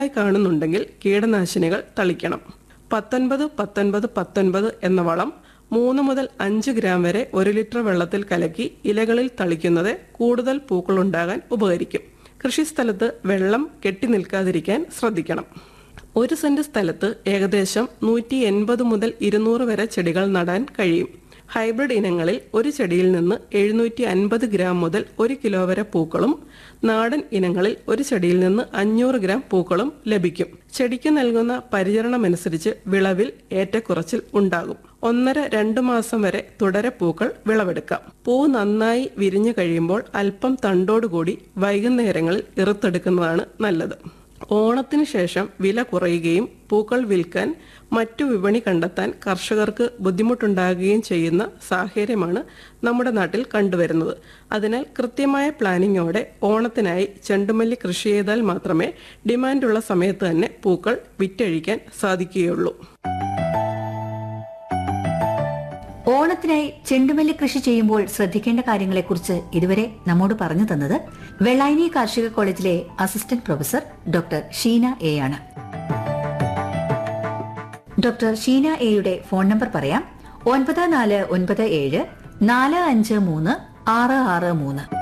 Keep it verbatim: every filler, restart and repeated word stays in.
കാണുന്നുണ്ടെങ്കിൽ കീടനാശിനികൾ തളിക്കണം. പത്തൊൻപത് പത്തൊൻപത് പത്തൊൻപത് എന്ന വളം മൂന്ന് മുതൽ അഞ്ച് ഗ്രാം വരെ ഒരു ലിറ്റർ വെള്ളത്തിൽ കലക്കി ഇലകളിൽ തളിക്കുന്നത് കൂടുതൽ പൂക്കളുണ്ടാകാൻ ഉപകരിക്കും. കൃഷിസ്ഥലത്ത് വെള്ളം കെട്ടി നിൽക്കാതിരിക്കാൻ ശ്രദ്ധിക്കണം. ഒരു സെന്റ് സ്ഥലത്ത് ഏകദേശം നൂറ്റി എൺപത് മുതൽ ഇരുന്നൂറ് വരെ ചെടികൾ നടാൻ കഴിയും. ഹൈബ്രിഡ് ഇനങ്ങളിൽ ഒരു ചെടിയിൽ നിന്ന് എഴുന്നൂറ്റി അൻപത് ഗ്രാം മുതൽ ഒരു കിലോ വരെ പൂക്കളും, നാടൻ ഇനങ്ങളിൽ ഒരു ചെടിയിൽ നിന്ന് അഞ്ഞൂറ് ഗ്രാം പൂക്കളും ലഭിക്കും. ചെടിക്ക് നൽകുന്ന പരിചരണമനുസരിച്ച് വിളവിൽ ഏറ്റക്കുറച്ചിൽ ഉണ്ടാകും. ഒന്നര രണ്ട് മാസം വരെ തുടരെ പൂക്കൾ വിളവെടുക്കാം. പൂ നന്നായി വിരിഞ്ഞു കഴിയുമ്പോൾ അല്പം തണ്ടോടുകൂടി വൈകുന്നേരങ്ങളിൽ ഇറുത്തെടുക്കുന്നതാണ് നല്ലത്. ഓണത്തിന് ശേഷം വില കുറയുകയും പൂക്കൾ വിൽക്കാൻ മറ്റു വിപണി കണ്ടെത്താൻ കർഷകർക്ക് ബുദ്ധിമുട്ടുണ്ടാകുകയും ചെയ്യുന്ന സാഹചര്യമാണ് നമ്മുടെ നാട്ടിൽ കണ്ടുവരുന്നത്. അതിനാൽ കൃത്യമായ പ്ലാനിങ്ങോടെ ഓണത്തിനായി ചെണ്ടുമല്ലി കൃഷി ചെയ്താൽ മാത്രമേ ഡിമാൻഡുള്ള സമയത്ത് തന്നെ പൂക്കൾ വിറ്റഴിക്കാൻ സാധിക്കുകയുള്ളൂ. ഓണത്തിനായി ചെണ്ടുമല്ലി കൃഷി ചെയ്യുമ്പോൾ ശ്രദ്ധിക്കേണ്ട കാര്യങ്ങളെക്കുറിച്ച് ഇതുവരെ നമ്മോട് പറഞ്ഞു തന്നത് വെള്ളായണി കാർഷിക കോളേജിലെ assistant professor doctor Sheena A ആണ്. ഡോക്ടർ ഷീന എയുടെ ഫോൺ നമ്പർ പറയാം. ഒൻപത് നാല് ഒൻപത് ഏഴ് നാല് അഞ്ച് മൂന്ന് ആറ് ആറ് മൂന്ന്.